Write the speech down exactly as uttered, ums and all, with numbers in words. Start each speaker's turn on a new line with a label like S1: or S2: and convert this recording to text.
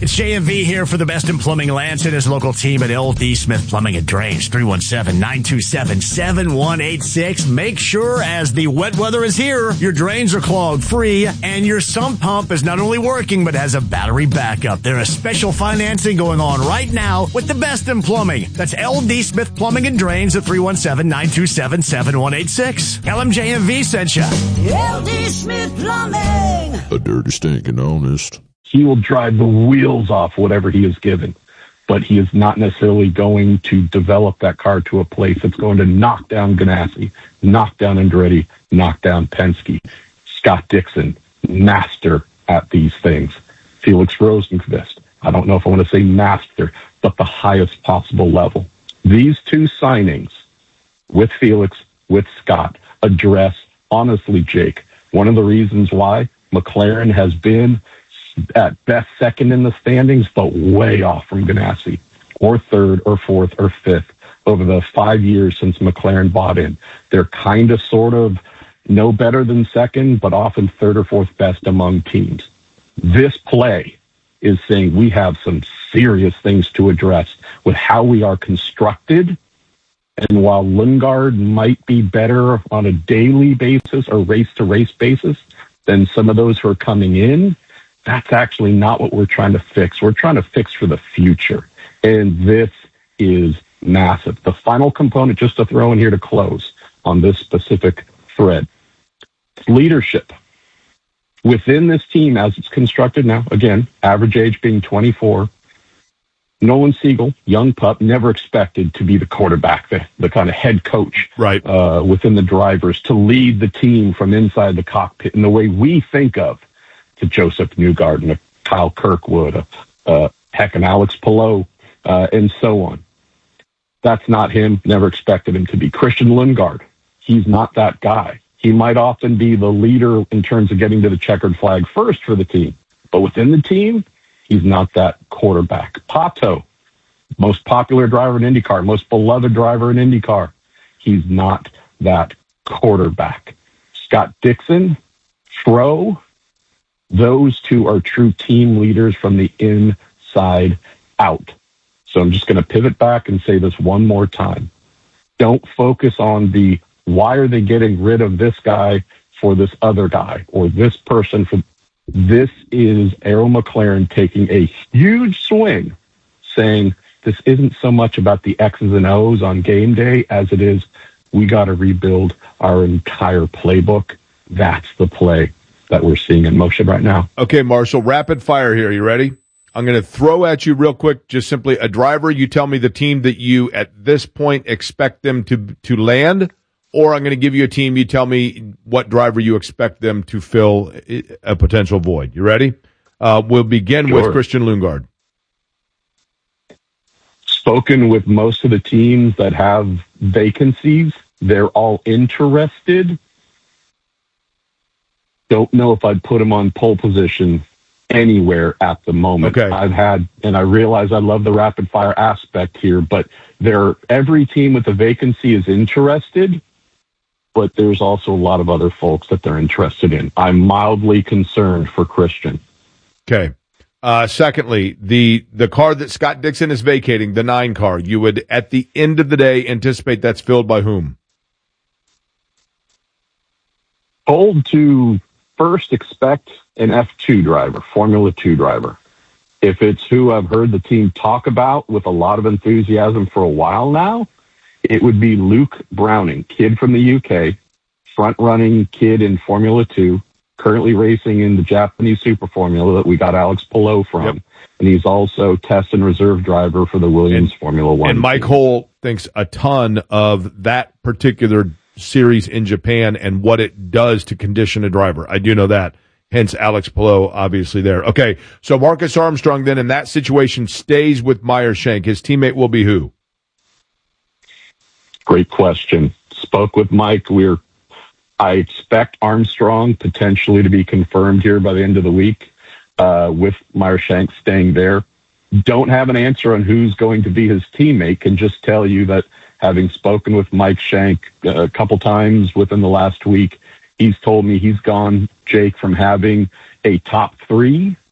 S1: It's J M V here for the best in plumbing. Lance and his local team at L D Smith Plumbing and Drains. three one seven, nine two seven, seven one eight six. Make sure as the wet weather is here, your drains are clogged free and your sump pump is not only working but has a battery backup. There is special financing going on right now with the best in plumbing. That's L D Smith Plumbing and Drains at three one seven, nine two seven, seven one eight six. L M J M V sent you.
S2: L D Smith Plumbing.
S3: A dirty, stinking honest.
S4: He will drive the wheels off whatever he is given, but he is not necessarily going to develop that car to a place that's going to knock down Ganassi, knock down Andretti, knock down Penske. Scott Dixon, master at these things. Felix Rosenqvist, I don't know if I want to say master, but the highest possible level. These two signings with Felix, with Scott, address, honestly, Jake, one of the reasons why McLaren has been at best second in the standings, but way off from Ganassi, or third, or fourth, or fifth over the five years since McLaren bought in. They're kind of, sort of, no better than second, but often third or fourth best among teams. This play is saying we have some serious things to address with how we are constructed. And while Lundgaard might be better on a daily basis or race-to-race basis than some of those who are coming in, that's actually not what we're trying to fix. We're trying to fix for the future. And this is massive. The final component, just to throw in here to close on this specific thread, leadership. Within this team, as it's constructed now, again, average age being twenty-four, Nolan Siegel, young pup, never expected to be the quarterback, the, the kind of head coach
S3: right.
S4: uh, within the drivers, to lead the team from inside the cockpit in the way we think of to Joseph Newgarden, a Kyle Kirkwood, a, uh, heck, an Alex Palou, uh, and so on. That's not him. Never expected him to be. Christian Lundgaard, he's not that guy. He might often be the leader in terms of getting to the checkered flag first for the team. But within the team, he's not that quarterback. Pato, most popular driver in IndyCar, most beloved driver in IndyCar. He's not that quarterback. Scott Dixon, Fro, those two are true team leaders from the inside out. So I'm just going to pivot back and say this one more time. Don't focus on the why are they getting rid of this guy for this other guy or this person for this is Arrow McLaren taking a huge swing saying this isn't so much about the X's and O's on game day as it is we got to rebuild our entire playbook. That's the play that we're seeing in motion right now.
S3: Okay, Marshall, rapid fire here. You ready? I'm going to throw at you real quick, just simply a driver. You tell me the team that you, at this point, expect them to to land, or I'm going to give you a team. You tell me what driver you expect them to fill a potential void. You ready? Uh, we'll begin
S4: Sure.
S3: with Christian Lundgaard.
S4: Spoken with most of the teams that have vacancies. They're all interested. Don't know if I'd put him on pole position anywhere at the moment.
S3: Okay.
S4: I've had, and I realize I love the rapid fire aspect here, but there, every team with a vacancy is interested, but there's also a lot of other folks that they're interested in. I'm mildly concerned for Christian.
S3: Okay. Uh, secondly, the, the car that Scott Dixon is vacating, the nine car, you would, at the end of the day, anticipate that's filled by whom?
S4: Told to first expect an F two driver, Formula two driver. If it's who I've heard the team talk about with a lot of enthusiasm for a while now, it would be Luke Browning, kid from the U K, front-running kid in Formula two, currently racing in the Japanese Super Formula that we got Alex Palou from. Yep. And he's also test and reserve driver for the Williams and, Formula One.
S3: And Mike
S4: team.
S3: Hole thinks a ton of that particular series in Japan and what it does to condition a driver. I do know that. Hence Alex Palou, obviously there. Okay, so Marcus Armstrong then in that situation stays with Meyer Shank. His teammate will be who?
S4: Great question. Spoke with Mike. We're, I expect Armstrong potentially to be confirmed here by the end of the week uh, with Meyer Shank staying there. Don't have an answer on who's going to be his teammate. Can just tell you that having spoken with Mike Shank a couple times within the last week, he's told me he's gone, Jake, from having a top three